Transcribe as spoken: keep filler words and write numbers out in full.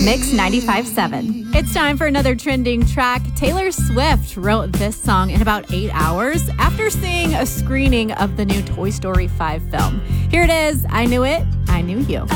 Mix ninety-five point seven. It's time for another trending track. Taylor Swift wrote this song in about eight hours after seeing a screening of the new Toy Story five film. Here it is. I Knew It, I Knew You.